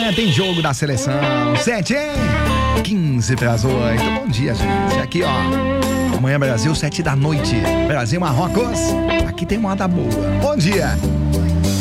amanhã tem jogo da seleção. 7, hein? 15 para as 8. Bom dia, gente. Aqui, ó. Amanhã, Brasil, 7 da noite. Brasil, Marrocos. Aqui tem moda boa. Bom dia.